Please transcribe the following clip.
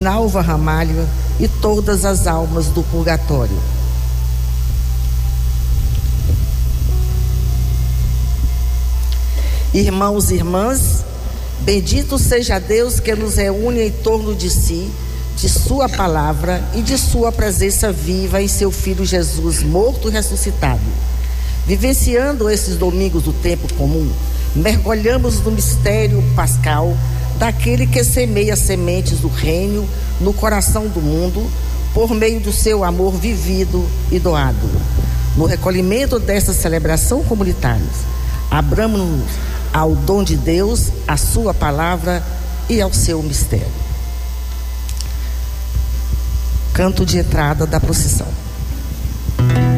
Nalva Ramalho e todas as almas do purgatório. Irmãos e irmãs, bendito seja Deus que nos reúne em torno de si, de sua palavra e de sua presença viva em seu Filho Jesus, morto e ressuscitado. Vivenciando esses domingos do tempo comum, mergulhamos no mistério pascal daquele que semeia sementes do reino no coração do mundo por meio do seu amor vivido e doado. No recolhimento dessa celebração comunitária, abramos-nos ao dom de Deus, à sua palavra e ao seu mistério. Canto de entrada da procissão.